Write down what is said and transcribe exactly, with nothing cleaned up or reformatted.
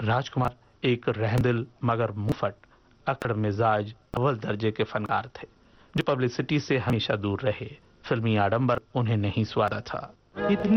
राजकुमार एक रहमदिल मगर मुंहफट, अकड़ मिजाज अव्वल दर्जे के फनकार थे, जो पब्लिसिटी से हमेशा दूर रहे। फिल्मी आडंबर उन्हें नहीं स्वादा था।